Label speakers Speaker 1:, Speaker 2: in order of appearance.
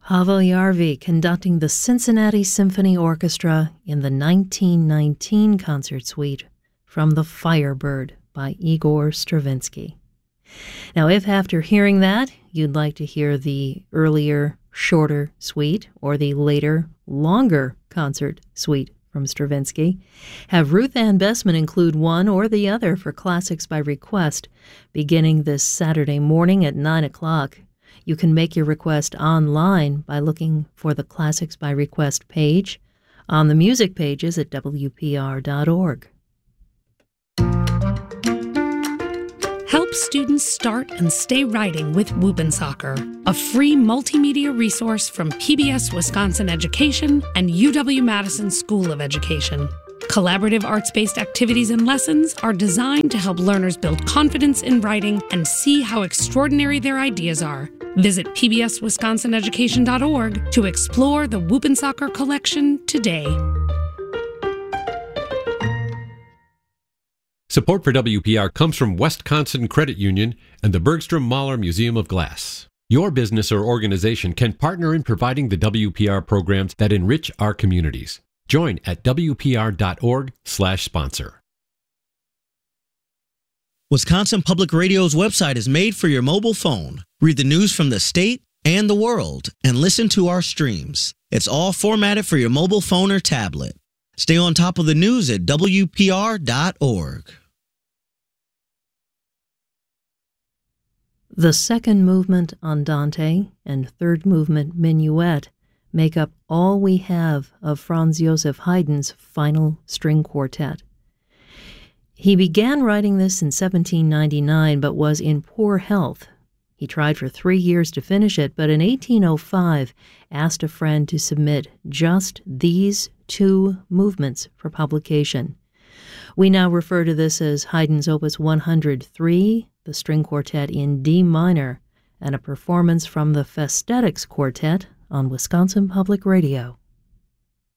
Speaker 1: Pavel Yarvi conducting the Cincinnati Symphony Orchestra in the 1919 concert suite from The Firebird by Igor Stravinsky. Now, if after hearing that, you'd like to hear the earlier, shorter suite or the later, longer concert suite from Stravinsky, have Ruth Ann Bessman include one or the other for Classics by Request beginning this Saturday morning at 9 o'clock. You can make your request online by looking for the Classics by Request page on the music pages at WPR.org.
Speaker 2: Help students start and stay writing with Whoop'N' a free multimedia resource from PBS Wisconsin Education and UW-Madison School of Education. Collaborative arts-based activities and lessons are designed to help learners build confidence in writing and see how extraordinary their ideas are. Visit pbswisconsineducation.org to explore the Whoop'N' collection today.
Speaker 3: Support for WPR comes from Wisconsin Credit Union and the Bergstrom Mahler Museum of Glass. Your business or organization can partner in providing the WPR programs that enrich our communities. Join at WPR.org/sponsor.
Speaker 4: Wisconsin Public Radio's website is made for your mobile phone. Read the news from the state and the world and listen to our streams. It's all formatted for your mobile phone or tablet. Stay on top of the news at WPR.org.
Speaker 1: The second movement Andante and third movement Minuet make up all we have of Franz Joseph Haydn's final string quartet. He began writing this in 1799 but was in poor health. He tried for 3 years to finish it, but in 1805 asked a friend to submit just these 2 movements for publication. We now refer to this as Haydn's Opus 103, the string quartet in D minor, and a performance from the Festetics Quartet on Wisconsin Public Radio.